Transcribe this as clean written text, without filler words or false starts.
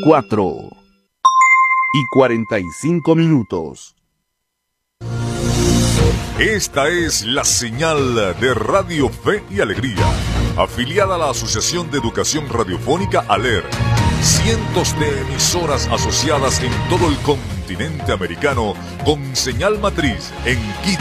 4:45. Esta es la señal de Radio Fe y Alegría, afiliada a la Asociación de Educación Radiofónica ALER. Cientos de emisoras asociadas en todo el continente americano con señal matriz en Quito,